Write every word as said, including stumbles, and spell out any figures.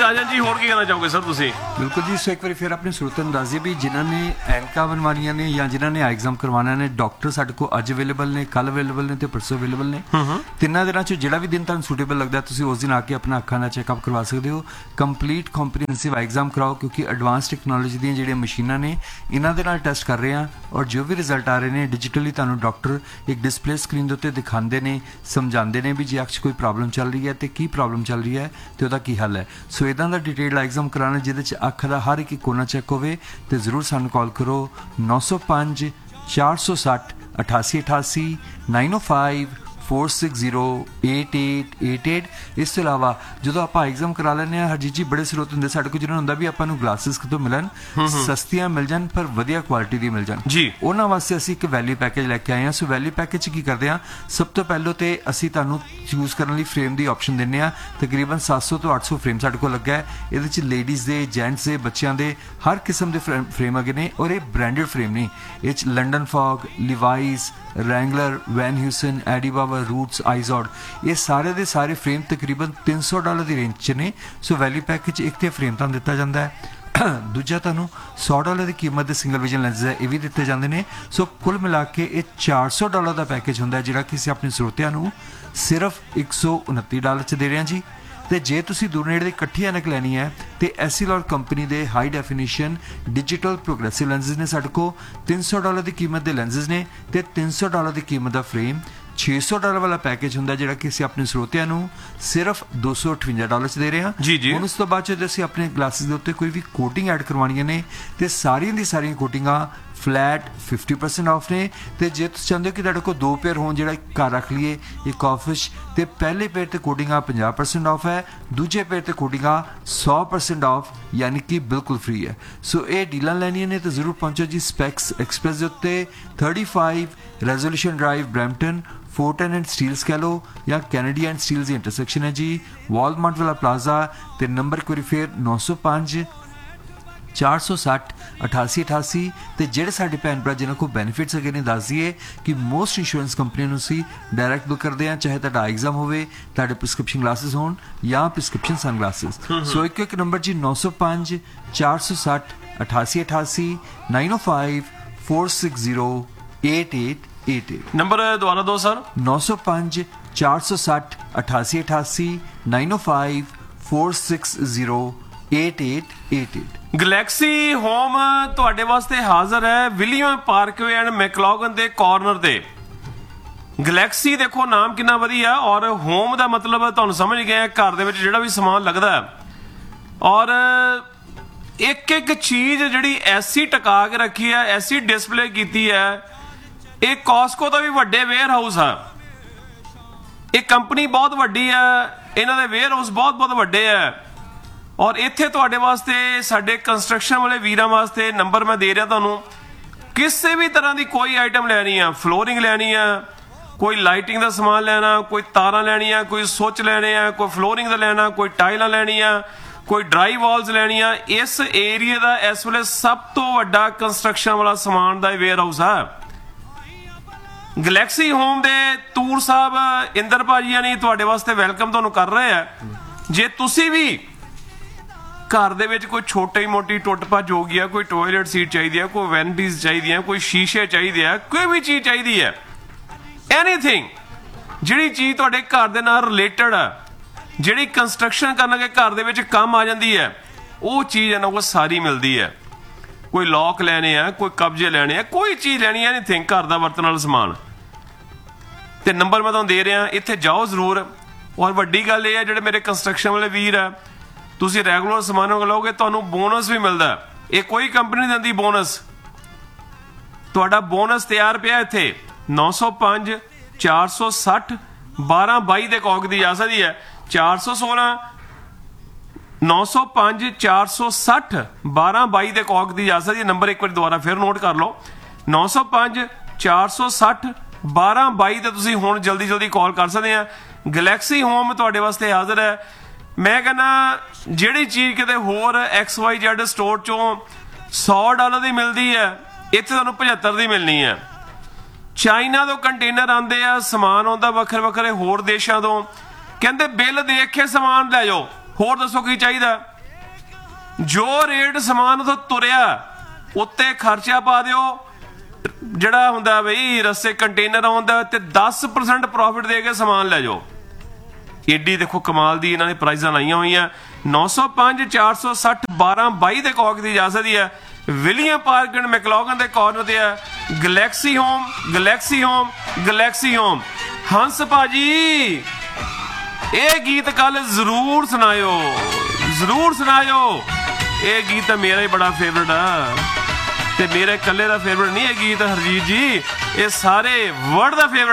राजन जी होर की कहना चाहोगे सर तुसी? बिल्कुल जी, सो एक बार फिर अपने श्रोतਿਆਂ ਨੂੰ ਦੱਸ ਦਈਏ ਵੀ ਜਿਨ੍ਹਾਂ ਨੇ ਐਨਕਾਂ ਬਣਵਾਉਣੀਆਂ ਨੇ ਜਾਂ ਜਿਨ੍ਹਾਂ ਨੇ ਐਗਜ਼ਾਮ ਕਰਵਾਉਣਾ ਨੇ, ਡਾਕਟਰ ਸਾਡੇ ਕੋਲ ਅੱਜ ਅਵੇਲੇਬਲ ਨੇ, ਕੱਲ ਅਵੇਲੇਬਲ ਨੇ ਤੇ ਪਰਸੋਂ ਅਵੇਲੇਬਲ ਨੇ। ਤਿੰਨਾਂ ਦਿਨਾਂ 'ਚ ਜਿਹੜਾ ਵੀ ਦਿਨ ਤੁਹਾਨੂੰ ਸੂਟੇਬਲ ਲੱਗਦਾ ਤੁਸੀਂ ਉਸ ਦਿਨ ਆ ਕੇ ਆਪਣਾ ਅੱਖਾਂ ਦਾ ਚੈੱਕਅਪ ਕਰਵਾ ਸਕਦੇ ਹੋ। ਕੰਪਲੀਟ ਕੰਪਰੀਹੈਂਸਿਵ ਐਗਜ਼ਾਮ ਕਰਾਓ ਕਿਉਂਕਿ ਐਡਵਾਂਸ ਟੈਕਨੋਲੋਜੀ ਦੀਆਂ ਜਿਹੜੀਆਂ ਮਸ਼ੀਨਾਂ ਨੇ ਇਹਨਾਂ ਦੇ ਨਾਲ ਟੈਸਟ ਕਰ ਰਹੇ ਹਾਂ ਔਰ ਜੋ ਵੀ ਰਿਜ਼ਲਟ ਆ ਰਹੇ ਨੇ ਡਿਜੀਟਲੀ ਤੁਹਾਨੂੰ ਡਾਕਟਰ ਇੱਕ ਡਿਸਪਲੇ ਸਕਰੀਨ ਦੇ ਉੱਤੇ ਦਿਖਾਉਂਦੇ ਨੇ, ਸਮਝਾਉਂਦੇ ਨੇ ਵੀ ਜੇ ਅੱਖ 'ਚ ਕੋਈ ਪ੍ਰੋਬਲਮ ਚੱਲ ਰਹੀ ਹੈ ਤੇ ਕੀ ਪ੍ਰੋਬਲਮ ਚੱਲ ਰਹੀ ਹੈ ਤੇ ਉਹਦਾ ਕੀ ਹੱਲ ਹੈ। ਸੋ ਇੱਦਾਂ ਦਾ ਡਿਟੇਲ ਐਗਜ਼ਾਮ ਕਰਾਉਣਾ ਜਿਹਦੇ 'ਚ ਅੱਖ ਦਾ ਹਰ ਇੱਕ ਕੋਨਾ ਚੈੱਕ ਹੋਵੇ ਤੇ ਜ਼ਰੂਰ ਸਾਨੂੰ ਕਾਲ ਕਰੋ ਨੌ ਸੌ ਪੰਜ ਚਾਰ ਸੌ ਸੱਠ ਅਠਾਸੀ ਅਠਾਸੀ ਨਾਈਨ ਓ five four six zero eight eight eight eight. इस तो इलावा जो आप एग्जाम करा लें हरजीत जी बड़े स्रोत होंगे साढ़े को जिन्होंने होंगे भी आपको ग्लासिस कितों मिलन सस्तियां मिल जान पर वधिया क्वालिटी दी मिल जान जी, उन्होंने वास्ते असी एक वैल्यू पैकेज लैके आए हैं। सो वैल्यू पैकेज की करते हैं, सब तो पहले तो असी तुहानू चूज करने लई फ्रेम की ऑप्शन दिंदे आ। तकरीबन सत्त सौ तो अठ सौ फ्रेम साढ़े को लगा है। इहदे च लेडीज़ दे, जेंट्स दे, बच्चों के हर किस्म के फ्रेम फ्रेम अगे ने और ये ब्रांडेड फ्रेम ने। ये London fog, Levi's, Wrangler, van Hewson, एडिबाबा, roots, आइजॉड, ये सारे दे सारे फ्रेम तकरीबन तीन सौ डॉलर की रेंज च ने। सो वैल्यू पैकेज एक तो फ्रेम तुहानू दिता जाता है, दूजा तुहानू सौ डॉलर की कीमत के सिंगल विजन लेंस है ये भी दिते जाते हैं। सो कुल मिला के ये चार सौ डॉलर का पैकेज होंगे जिहड़ा कि असीं अपने स्रोतिਆਂ ਨੂੰ सिर्फ एक सौ उनतीस डॉलर च दे रहे हैं जी। तो जे तुसी दूर नेड़े दी इकट्ठी ऐनक लैनी है तो एसीलॉर कंपनी के हाई डेफिनेशन डिजिटल प्रोग्रेसिव लेंसिज ने साढ़े को तीन सौ डॉलर की कीमत के लेंसिज ने तो तीन सौ डॉलर की कीमत का फ्रेम। छे सौ डॉलर वाला पैकेज होंगे जिहड़ा कि असीं अपने स्रोतिਆਂ ਨੂੰ सिर्फ दो सौ अठवंजा डॉलर च दे रहे हैं जी जी। उस तो बाद जो असीं अपने ग्लासिस के उत्ते कोई भी कोटिंग ऐड करवानियां ने तो सारियां दी सारियां कोटिंगां फ्लैट फिफ्टी परसेंट ऑफ ने। तो जे तुसीं चाहुंदे हो कि तुहाडे कोल दो पेयर होण जिहड़ा घर रख लीए एक ऑफिस तो पहले पेयर ते कोटिंगां पचास परसेंट ऑफ है, दूजे पेयर ते कोटिंगां सौ परसेंट ऑफ यानी कि बिल्कुल फ्री है। सो ये डीलां लैणियां ने तो जरूर पहुंचो जी स्पैक्स एक्सप्रैस दे उत्ते thirty five resolution drive Brampton, Fortran and steels कह लो या कैनेडी एंड स्टील्स की इंटरसेक्शन है जी, वॉलमार्ट वाला प्लाजा। तो नंबर एक बार फिर नौ सौ पाँच चार सौ सठ अठासी अठासी। तो जेडे साडे भैन भरा जिन्होंने को बेनीफिट्स अगे ने दस दिए कि मोस्ट इंश्योरेंस कंपनी असी डायरैक्ट बुक करते हैं, चाहे तुहाडा एग्जाम होवे, तुहाडे प्रिस्क्रिप्शन ग्लासिस होण या प्रिस्क्रिप्शन सन ग्लासिस। सो एक एक नंबर जी नौ सौ पाँच चार सौ सठ अठासी अठासी नाइन ओ five four six zero eight eight eight eight. Number दोबारा दो सर। नौ सौ पाँच चार सौ सठ अठासी अठासी नाइन ओ five four six zero eight eight eight eight. Galaxy home तुहाडे वास्ते हाज़र है William Parkway and मैकलॉगन they corner ते। गलैक्सी देखो नाम कितना वधिया और होम दा मतलब तुहानू समझ गए घर दे विच जिहड़ा भी समान लगदा है और एक एक चीज़ जिहड़ी ऐसी टका के रखी है, ऐसी डिस्पले कीती है। एक कॉस्को दा भी वड्डे वेयर हाउस है, एक कंपनी बहुत वड्डी है, इन्हां दे वेयर हाउस बहुत बहुत वड्डे है और इत्थे तुहाडे वास्ते साडे कंस्ट्रक्शन वाले वीरां वास्ते नंबर मैं दे रहा तुहानू। किसी भी तरह की कोई आइटम लैनी है, फ्लोरिंग लैनी है, कोई लाइटिंग का समान लेना, कोई तारां लैनी है, कोई सुच लेने हैं, कोई फ्लोरिंग का लेना, कोई टाइलां लैनी है, कोई ड्राई वॉल्स लैनी है। इस एरिए का इस वेले सब तो वड्डा कंस्ट्रक्शन वाला समान का वेयर हाउस है। गलैक्सी होम दे तूर साहब इंदर भाजी ने तुहाडे वास्ते वेलकम तुहानू कर रहे हैं। जे तुसी भी घर दे विच कोई छोटी मोटी टुट भज हो गई है, कोई टॉयलेट सीट चाहिए है, कोई वैनिटीज चाहिए, कोई शीशे चाहिए है, कोई भी चीज़ चाहिए है, एनीथिंग जिहड़ी चीज़ तुहाडे घर दे नाल रिलेटेड है, जिहड़ी कंस्ट्रक्शन करने के घर दे विच काम आ जाती है, वो चीज़ इन्हां कोल सारी मिलती है। कोई लॉक लैने हैं, कोई कब्जे लैने हैं, कोई चीज़ लैनी है, एनीथिंग घर दा वरतण वाला समान। तो नंबर मैं तुहानू दे रहा, इत्थे जाओ जरूर। और वड्डी गल यह है जिहड़े मेरे कंस्ट्रक्शन वाले वीर है तुसी रैगूलर समानों को लोगे तो बोनस भी मिलता है। ये कोई कंपनी नहीं देती बोनस, तुहाडा बोनस तैयार पिया इत्थे नौ सौ पाँच चार सौ सठ बारह बाई के कॉग की जा सकती है। चार सौ सोलह नौ सौ पाँच चार सौ सठ बारह बाई के कॉग की जा सकती है। नंबर एक बार दोबारा फिर नोट कर लो नौ सौ पाँच चार सौ सठ बारह बाई ते तुसीं हुण जल्दी जल्दी कॉल कर सकते हैं। गलैक्सी होम तुहाडे वास्ते हाज़र है। मैं कहना जिहड़ी चीज़ किते होर एक्स वाई जेड स्टोर चों सौ डॉलर की मिलती है इत्थे तुहानूं पचहत्तर की मिलनी है। चाइना तो कंटेनर आते हैं, समान आता वक्रे वक्रे होर देशों तो, कहते बिल देख के समान लै जाओ, होर दसो की चाहिए। ਜੋ ਰੇਟ ਸਮਾਨ ਤੋਂ ਤੁਰਿਆ ਉੱਤੇ ਖਰਚਾ ਪਾ ਦਿਓ, ਜਿਹੜਾ ਹੁੰਦਾ ਬਈ ਰਸਤੇ ਕੰਟੇਨਰ ਆਉਂਦਾ ਤੇ ਦਸ ਪਰਸੈਂਟ ਪ੍ਰੋਫਿਟ ਦੇ ਕੇ ਸਮਾਨ ਲੈ ਜਾਓ। ਏਡੀ ਦੇਖੋ ਕਮਾਲ ਦੀ ਇਹਨਾਂ ਨੇ ਪ੍ਰਾਈਜ਼ਾਂ ਲਾਈਆਂ ਹੋਈਆਂ। ਨੌ ਸੌ ਪੰਜ ਚਾਰ ਸੌ ਸੱਠ ਬਾਰਾਂ ਬਾਈ ਦੇ ਕੌਕ ਦੀ ਜਾ ਸਕਦੀ ਹੈ। ਵਿਲੀਅਮ ਪਾਰਕ ਐਂਡ ਮੈਕਲੋਗਨ ਦੇ ਕਾਰਨਰ ਤੇ ਹੈ galaxy home, galaxy home, galaxy home. ਹੰਸ ਭਾਜੀ ਇਹ ਗੀਤ ਕੱਲ ਜ਼ਰੂਰ ਸੁਣਾਇਓ, ਜ਼ਰੂਰ ਸੁਣਾਇਓ। ਇਹ ਗੀਤ ਤਾਂ ਮੇਰਾ ਹੀ ਬੜਾ ਫੇਵਰਟ ਆ ਤੇ ਮੇਰੇ ਇਕੱਲੇ ਦਾ ਫੇਵਰਟ ਨਹੀਂ ਇਹ ਗੀਤ ਹਰਜੀਤ ਜੀ, ਇਹ ਸਾਰੇ ਵਰਲਡ ਦਾ ਫੇਵਰਟ